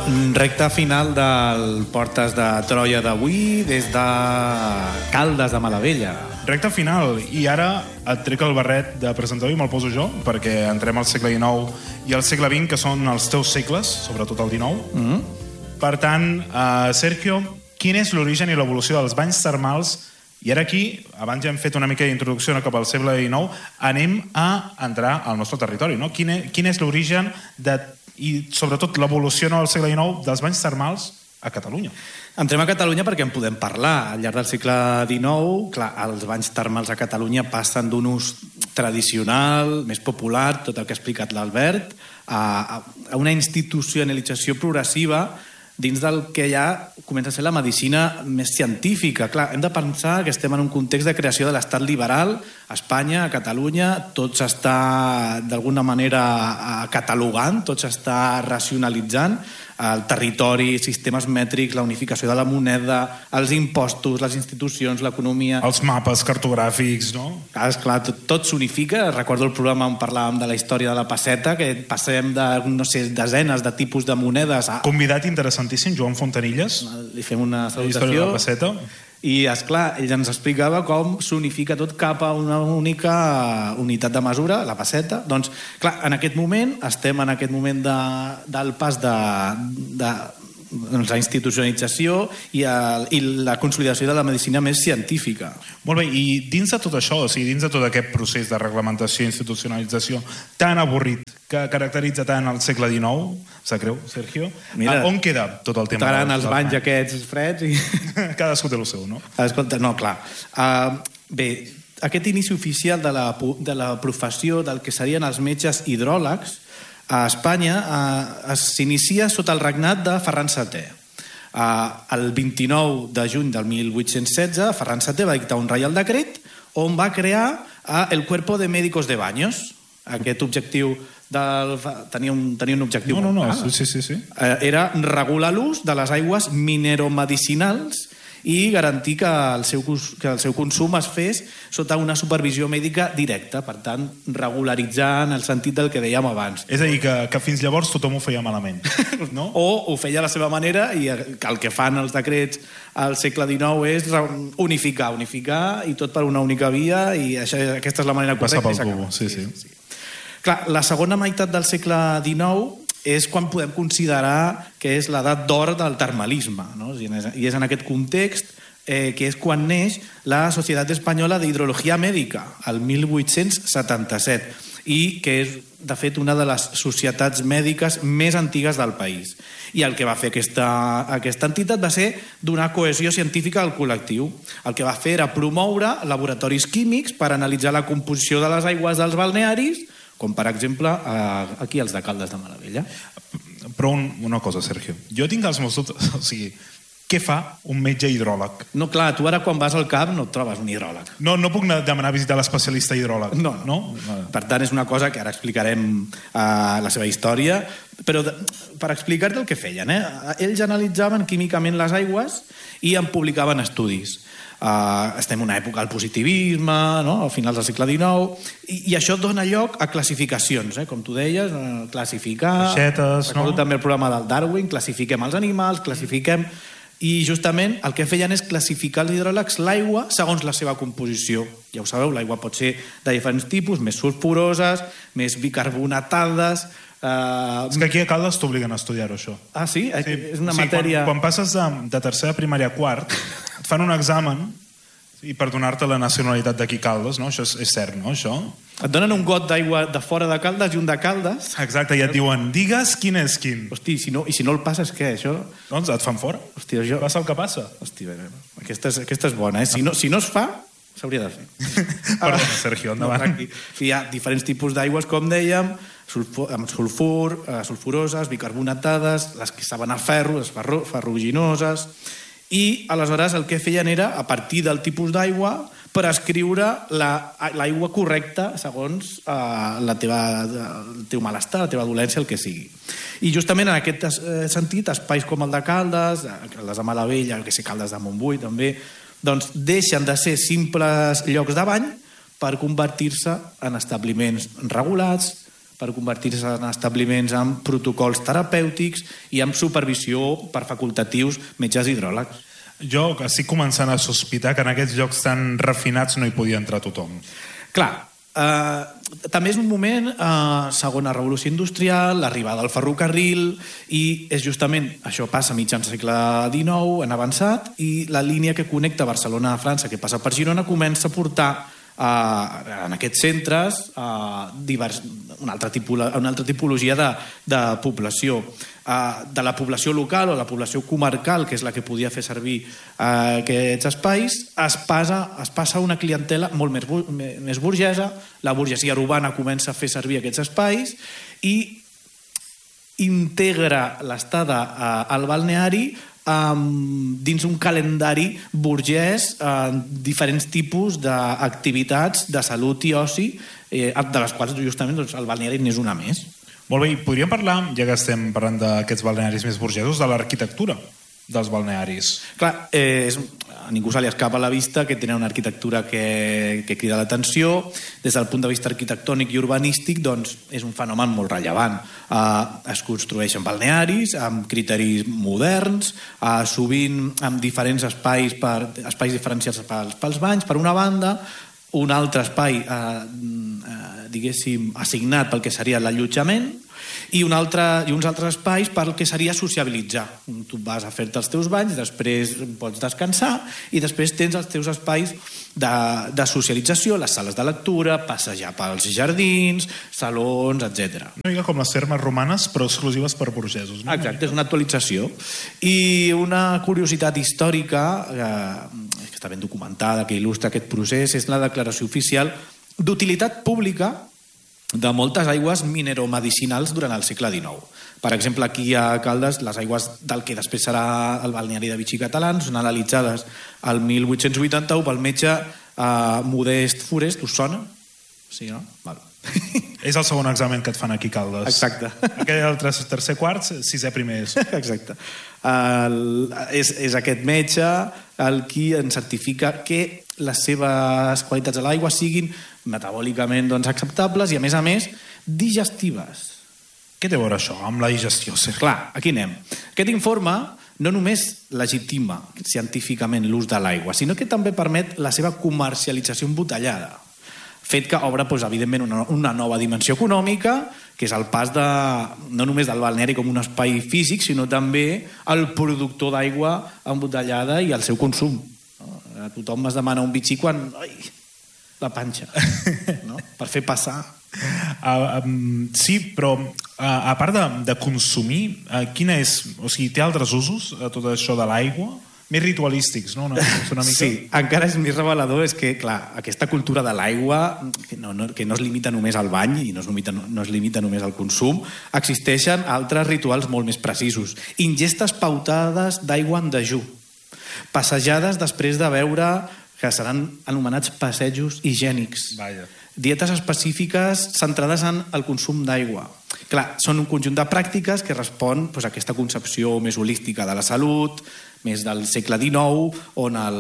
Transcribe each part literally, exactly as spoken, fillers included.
Recte final del Portes de Troia d'avui des de Caldes de Malavella. Recte final, i ara et trec el barret de presentador i me'l poso jo, perquè entrem al segle dinou i al segle vint, que són els teus segles, sobretot el dinou. Mm-hmm. Per tant, uh, Sergio, quin és l'origen i l'evolució dels banys termals? I ara aquí, abans ja hem fet una mica d'introducció cap al segle dinou, anem a entrar al nostre territori, no? Quin és, quin és l'origen de, i sobretot l'evolució al segle dinou dels banys termals a Catalunya? Entrem a Catalunya perquè en podem parlar. Al llarg del segle dinou, clar, els banys termals a Catalunya passen d'un ús tradicional, més popular, tot el que ha explicat l'Albert, a, a una institucionalització progressiva dins del que ja comença a ser la medicina més científica. Clar, hem de pensar que estem en un context de creació de l'estat liberal a Espanya, a Catalunya, tot s'està d'alguna manera catalogant, tot s'està racionalitzant, el territori, sistemes mètrics, la unificació de la moneda, els impostos, les institucions, l'economia... Els mapes cartogràfics, no? Clar, esclar, tot, tot s'unifica. Recordo el programa on parlàvem de la història de la pesseta, que passem de, no sé, desenes de tipus de monedes a... Convidat interessantíssim, Joan Fontanilles. Li fem una salutació. La història de la pesseta. I, esclar, ell ens explicava com s'unifica tot cap a una única unitat de mesura, la pesseta. Doncs, clar, en aquest moment, estem en aquest moment de, del pas de, de doncs, la institucionalització i, el, i la consolidació de la medicina més científica. Molt bé, i dins de tot això, o sigui, dins de tot aquest procés de reglamentació i institucionalització tan avorrit que caracteritza tant el segle dinou, sap greu, Sergio, Mira, on queda tot el tema? T'agraden els banys aquests freds? I... Cadascú té el seu, no? Escolta, no, clar. Uh, bé, aquest inici oficial de la, de la professió del que serien els metges hidròlegs a Espanya uh, s'inicia sota el regnat de Ferran setè. Uh, el vint-i-nou de juny del mil vuit-cents setze, Ferran setè va dictar un reial decret on va crear uh, el Cuerpo de Médicos de Baños. Aquest objectiu del, tenia, un, tenia un objectiu no, no, no, molt sí, sí, sí. Uh, era regular l'ús de les aigües mineromedicinals i garantir que el, seu, que el seu consum es fes sota una supervisió mèdica directa, per tant, regularitzar en el sentit del que dèiem abans. És a dir, que, que fins llavors tothom ho feia malament, no? O ho feia a la seva manera i el que fan els decrets al segle dinou és unificar, unificar i tot per una única via i això, aquesta és la manera correcta. Passar pel cubo, sí, sí. sí, sí. Clar, la segona meitat del segle dinou és quan podem considerar que és l'edat d'or del termalisme, no? I és en aquest context eh, que és quan neix la Societat Espanyola d'Hidrologia Mèdica, el mil vuit-cents setanta-set, i que és, de fet, una de les societats mèdiques més antigues del país. I el que va fer aquesta, aquesta entitat va ser donar cohesió científica al col·lectiu. El que va fer era promoure laboratoris químics per analitzar la composició de les aigües dels balnearis, com per exemple aquí els de Caldes de Malavella. Però un, una cosa, Sergio, jo tinc els meus dubtes, o sigui, què fa un metge hidròleg? No, clar, tu ara quan vas al camp no et trobes un hidròleg. No, no puc demanar a visitar l'especialista hidròleg. No, no. no? Per tant, és una cosa que ara explicarem uh, la seva història, però de, per explicar-te el que feien, eh? Ells analitzaven químicament les aigües i en publicaven estudis. Uh, estem en una època del positivisme, no? Al final del segle dinou, i, i això dona lloc a classificacions, eh? Com tu deies, uh, classificar... Peixetes, no? També el programa del Darwin, classifiquem els animals, classifiquem... I justament el que feien és classificar els hidròlegs l'aigua segons la seva composició. Ja ho sabeu, l'aigua pot ser de diferents tipus, més sulfuroses, més bicarbonatades... Uh... És que aquí a Caldes t'obliguen a estudiar-ho, això. Ah, sí? sí. És una sí, matèria... Quan, quan passes de, de tercera primària a quart, et fan un examen i per donar-te la nacionalitat d'aquí Caldes, no? Això és, és cert, no, això? Et donen un got d'aigua de fora de Caldes i un de Caldes. Exacte, i et diuen, digues quin és quin. Hosti, si no, i si no el passes, què, això? Doncs et fan fora. Hosti, això... Passa el que passa. Hosti, bé, bé. Aquesta, és, aquesta és bona, eh? Si no, si no es fa, s'hauria de fer. Perdona, Sergio, endavant. No, hi ha diferents tipus d'aigües, com dèiem, sulfur, amb sulfur, eh, sulfuroses, bicarbonatades, les que saben a ferro, les ferro, ferruginoses... I aleshores el que feien era, a partir del tipus d'aigua, prescriure l'aigua correcta segons eh, la teva, el teu malestar, la teva dolència, el que sigui. I justament en aquest sentit, espais com el de Caldes, Caldes de Malavella, el que sé, Caldes de Montbui també, doncs deixen de ser simples llocs de bany per convertir-se en establiments regulats, per convertir-se en establiments amb protocols terapèutics i amb supervisió per facultatius metges hidròlegs. Jo estic començant a sospitar que en aquests llocs tan refinats no hi podia entrar tothom. Clar, eh, també és un moment, eh, segona revolució industrial, l'arribada del ferrocarril, i és justament, això passa a mitjans segle dinou, en avançat, i la línia que connecta Barcelona a França, que passa per Girona, comença a portar eh, en aquests centres eh, divers, una, altra tipolo, una altra tipologia de, de població. Uh, de la població local o la població comarcal, que és la que podia fer servir uh, aquests espais, es passa, es passa una clientela molt més, més burgesa, la burgesia urbana comença a fer servir aquests espais i integra l'estada uh, al balneari um, dins un calendari burgès, uh, diferents tipus d'activitats de salut i oci, eh, de les quals justament doncs, el balneari n'és una més. Molt bé, i podríem parlar, ja que estem parlant d'aquests balnearis més burgesos, de l'arquitectura dels balnearis. Clar, eh, és, a ningú se li escapa a la vista que tenen una arquitectura que, que crida l'atenció. Des del punt de vista arquitectònic i urbanístic, doncs, és un fenomen molt rellevant. Eh, es construeixen balnearis amb criteris moderns, eh, sovint amb diferents espais, per, espais diferenciats pels, pels banys, per una banda, un altre espai eh, eh, diguéssim assignat pel que seria l'allotjament i, un altre, i uns altres espais pel que seria sociabilitzar. Tu vas a fer-te els teus banys, després pots descansar i després tens els teus espais de, de socialització, les sales de lectura, passejar pels jardins, salons, etcètera. Una mica com les termes romanes, però exclusives per burgesos. No? Exacte, és una actualització. I una curiositat històrica eh, que està ben documentada, que il·lustra aquest procés, és la declaració oficial d'utilitat pública de moltes aigües mineromedicinals durant el segle dinou. Per exemple, aquí a Caldes, les aigües del que després serà el balneari de Vichy Catalans són analitzades al mil vuit-cents vuitanta-u pel metge eh, Modest Forest. Us sona? Sí, no? Val. És el segon examen que et fan aquí a Caldes. Exacte. Aquell el tercer quart, sisè primer és. Exacte. El, és, és aquest metge el qui ens certifica que les seves qualitats de l'aigua siguin metabòlicament doncs, acceptables i, a més a més, digestives. Què té a veure això amb la digestió? Clar, aquí anem. Aquest informe no només legitima científicament l'ús de l'aigua, sinó que també permet la seva comercialització embotellada. Fet que obre, doncs, evidentment, una, una nova dimensió econòmica, que és el pas de, no només del balneari com un espai físic, sinó també el productor d'aigua embotellada i el seu consum. No? A tothom es demana un bitxí quan... Ai, la panxa, no? Per fer passar. Uh, um, sí, però uh, a part de, de consumir, uh, quina és... O sigui, té altres usos, uh, tot això de l'aigua? Més ritualístics, no? Una, una mica... Sí, encara és més revelador, és que, clar, aquesta cultura de l'aigua, que no, no, que no es limita només al bany i no es, limita, no es limita només al consum, existeixen altres rituals molt més precisos. Ingestes pautades d'aigua en dejú, passejades després de beure, que seran anomenats passejos higiènics. Vaja. Dietes específiques centrades en el consum d'aigua. Clar, són un conjunt de pràctiques que respon doncs, a aquesta concepció més holística de la salut, més del segle dinou, on el,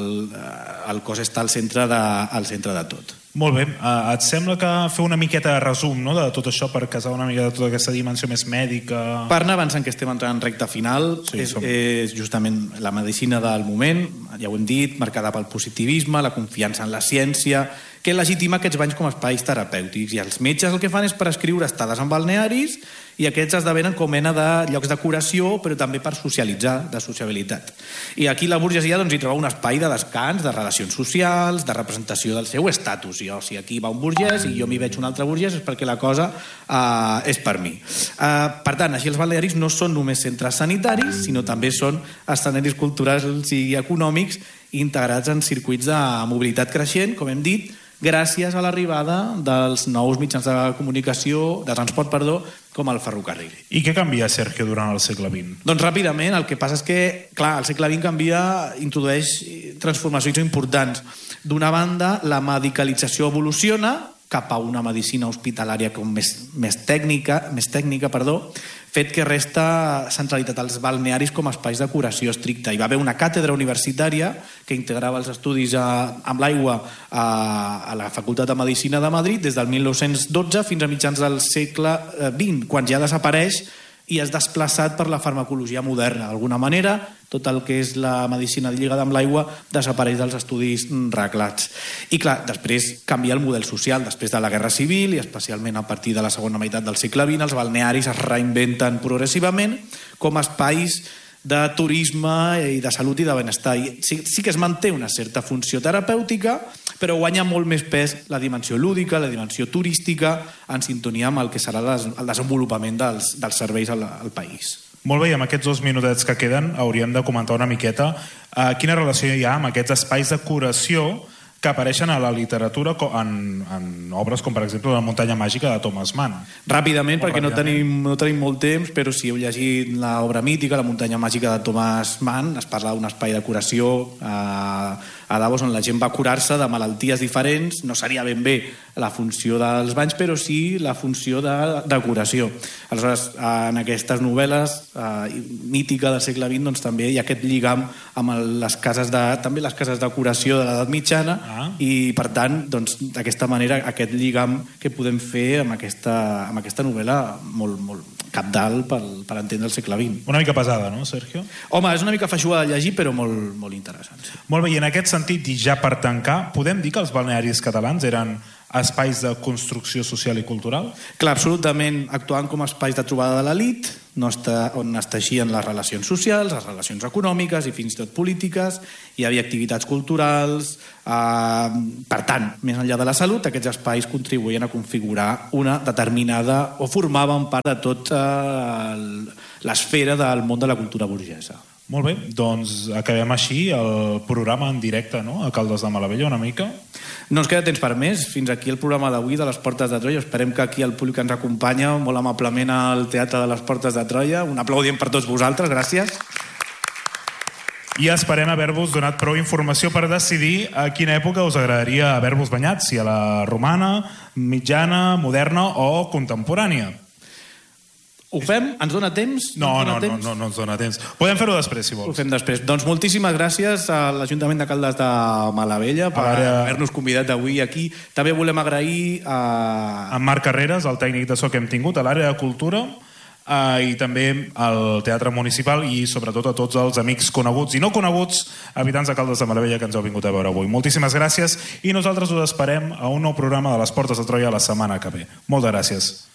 el cos està al centre de, al centre de tot. Molt bé. Uh, et sembla que fer una miqueta de resum, no?, de tot això per casar una mica de tota aquesta dimensió més mèdica... Per anar avançant, que estem entrant en recta final, sí, és, és justament la medicina del moment, ja ho hem dit, marcada pel positivisme, la confiança en la ciència, que legitima aquests banys com a espais terapèutics. I els metges el que fan és prescriure estades en balnearis i aquests esdevenen com mena de llocs de curació, però també per socialitzar, de sociabilitat. I aquí la burgesia doncs, hi troba un espai de descans, de relacions socials, de representació del seu estatus. Jo, si aquí va un burgès i jo m'hi veig un altre burgès, és perquè la cosa eh, és per mi. Eh, per tant, així els balnearis no són només centres sanitaris, sinó també són escenaris culturals i econòmics integrats en circuits de mobilitat creixent, com hem dit, gràcies a l'arribada dels nous mitjans de comunicació, de transport, perdó, com el ferrocarril. I què canvia, Sergio, durant el segle vint? Doncs ràpidament, el que passa és que, clar, el segle vint canvia, introdueix transformacions importants. D'una banda, la medicalització evoluciona cap a una medicina hospitalària com més, més tècnica, més tècnica, perdó, fet que resta centralitat als balnearis com a espais de curació estricta. Hi va haver una càtedra universitària que integrava els estudis a, amb l'aigua a, a la Facultat de Medicina de Madrid des del mil nou-cents dotze fins a mitjans del segle vint, quan ja desapareix i és desplaçat per la farmacologia moderna. D'alguna manera, tot el que és la medicina lligada amb l'aigua desapareix dels estudis reglats. I clar, després canvia el model social. Després de la Guerra Civil, i especialment a partir de la segona meitat del segle vint, els balnearis es reinventen progressivament com a espais de turisme i de salut i de benestar. I sí, sí que es manté una certa funció terapèutica, però guanya molt més pes la dimensió lúdica, la dimensió turística, en sintonia amb el que serà el desenvolupament dels, dels serveis al, al país. Molt bé, i amb aquests dos minutets que queden hauríem de comentar una miqueta eh, quina relació hi ha amb aquests espais de curació que apareixen a la literatura en, en obres com, per exemple, La muntanya màgica de Thomas Mann. Ràpidament, perquè no tenim, no tenim molt temps, però si heu llegit l'obra mítica, La muntanya màgica de Thomas Mann, es parla d'un espai de curació a, a Davos on la gent va curar-se de malalties diferents. No seria ben bé la funció dels banys, però sí la funció de, de curació. Aleshores, en aquestes novel·les eh, mítica del segle vint, doncs, també hi ha aquest lligam amb les cases de, també les cases de curació de l'edat mitjana, ah. i per tant, doncs, d'aquesta manera, aquest lligam que podem fer amb aquesta, amb aquesta novel·la molt, molt cabdal per, per entendre el segle vint. Una mica pesada, no, Sergio? Home, és una mica feixuga de llegir, però molt, molt interessant. Sí. Molt bé, i en aquest sentit, i ja per tancar, podem dir que els balnearis catalans eren espais de construcció social i cultural? Clar, absolutament, actuant com a espais de trobada de l'elit, no està, on es teixien les relacions socials, les relacions econòmiques i fins i tot polítiques, hi havia activitats culturals, eh, per tant, més enllà de la salut, aquests espais contribuïen a configurar una determinada, o formaven part de tota l'esfera del món de la cultura burgesa. Molt bé, doncs acabem així el programa en directe, no?, a Caldes de Malavella, una mica. No ens queda temps per més. Fins aquí el programa d'avui de les Portes de Troia. Esperem que aquí el públic ens acompanya molt amablement al Teatre de les Portes de Troia. Un aplaudiment per tots vosaltres, gràcies. I esperem haver-vos donat prou informació per decidir a quina època us agradaria haver-vos banyat, si a la romana, mitjana, moderna o contemporània. Ho fem? Ens dona temps? No, no, no, no, no ens dona temps. Podem fer-ho després, si vols. Ho fem després. Doncs moltíssimes gràcies a l'Ajuntament de Caldes de Malavella per haver-nos convidat avui aquí. També volem agrair a... a Marc Carreras, el tècnic de so que hem tingut, a l'àrea de cultura, eh, i també al Teatre Municipal i sobretot a tots els amics coneguts i no coneguts, habitants de Caldes de Malavella que ens heu vingut a veure avui. Moltíssimes gràcies i nosaltres us esperem a un nou programa de les Portes de Troia la setmana que ve. Moltes gràcies.